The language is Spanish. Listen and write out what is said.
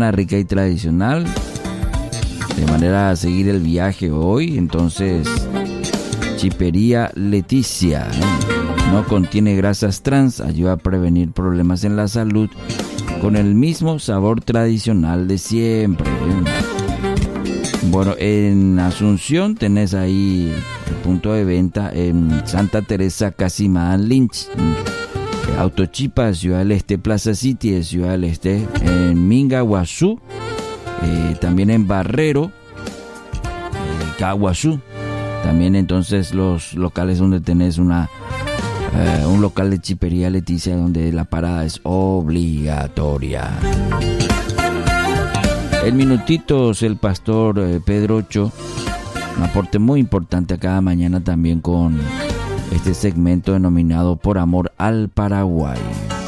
rica y tradicional. De manera a seguir el viaje hoy, entonces, Chipería Leticia, no contiene grasas trans, ayuda a prevenir problemas en la salud con el mismo sabor tradicional de siempre. Bueno, en Asunción tenés ahí el punto de venta en Santa Teresa Casimán Lynch, Autochipa, Ciudad del Este, Plaza City de Ciudad del Este, en Mingaguazú, también en Barrero, Caguazú. También entonces los locales donde tenés un local de Chipería Leticia donde la parada es obligatoria. En minutitos el pastor Pedro Ocho, un aporte muy importante a cada mañana también con este segmento denominado Por Amor al Paraguay.